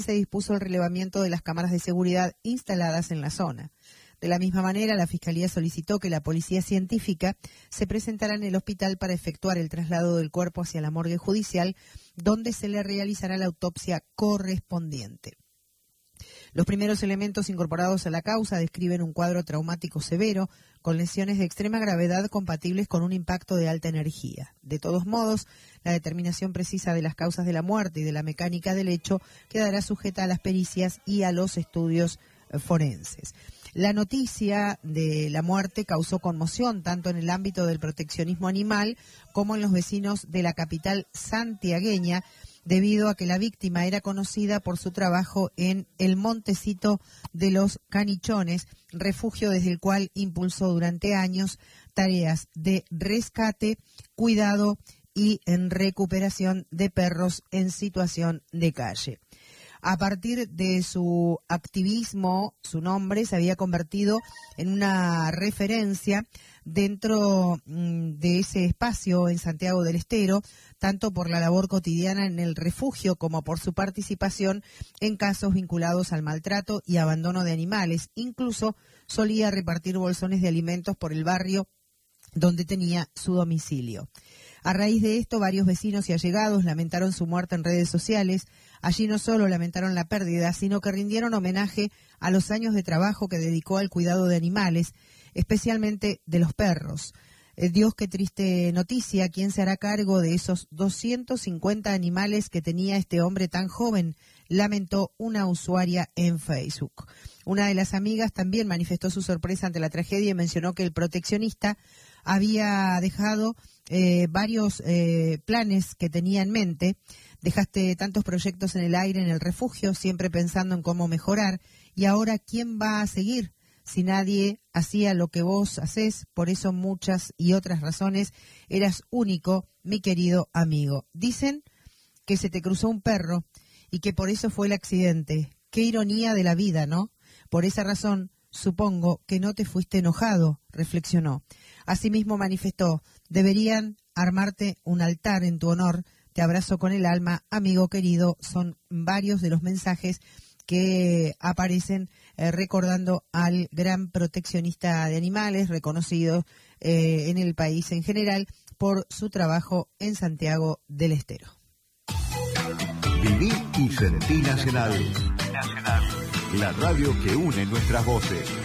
se dispuso el relevamiento de las cámaras de seguridad instaladas en la zona. De la misma manera, la Fiscalía solicitó que la Policía Científica se presentara en el hospital para efectuar el traslado del cuerpo hacia la morgue judicial, donde se le realizará la autopsia correspondiente. Los primeros elementos incorporados a la causa describen un cuadro traumático severo, con lesiones de extrema gravedad compatibles con un impacto de alta energía. De todos modos, la determinación precisa de las causas de la muerte y de la mecánica del hecho quedará sujeta a las pericias y a los estudios forenses. La noticia de la muerte causó conmoción tanto en el ámbito del proteccionismo animal como en los vecinos de la capital santiagueña, debido a que la víctima era conocida por su trabajo en el Montecito de los Canichones, refugio desde el cual impulsó durante años tareas de rescate, cuidado y en recuperación de perros en situación de calle. A partir de su activismo, su nombre se había convertido en una referencia dentro de ese espacio en Santiago del Estero, tanto por la labor cotidiana en el refugio como por su participación en casos vinculados al maltrato y abandono de animales. Incluso solía repartir bolsones de alimentos por el barrio donde tenía su domicilio. A raíz de esto, varios vecinos y allegados lamentaron su muerte en redes sociales. Allí no solo lamentaron la pérdida, sino que rindieron homenaje a los años de trabajo que dedicó al cuidado de animales, especialmente de los perros. Dios, qué triste noticia. ¿Quién se hará cargo de esos 250 animales que tenía este hombre tan joven?, lamentó una usuaria en Facebook. Una de las amigas también manifestó su sorpresa ante la tragedia y mencionó que el proteccionista había dejado varios planes que tenía en mente. Dejaste tantos proyectos en el aire en el refugio, siempre pensando en cómo mejorar, y ahora ¿quién va a seguir? Si nadie hacía lo que vos hacés, por eso muchas y otras razones, eras único, mi querido amigo. Dicen que se te cruzó un perro y que por eso fue el accidente. Qué ironía de la vida, ¿no? Por esa razón, supongo que no te fuiste enojado, reflexionó. Asimismo manifestó, deberían armarte un altar en tu honor. Te abrazo con el alma, amigo querido. Son varios de los mensajes que aparecen recordando al gran proteccionista de animales, reconocido en el país en general por su trabajo en Santiago del Estero. Viví y sentí Nacional. La radio que une nuestras voces.